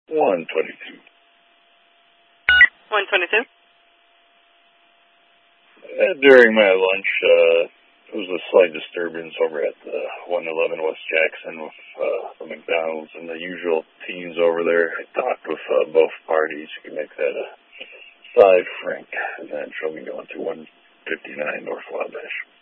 122. 122? During my lunch, there was a slight disturbance over at the 111 West Jackson with the McDonald's and the usual teams over there. I talked with both parties. You can make that a 5 franc, and then show me going to 159 North Wabash.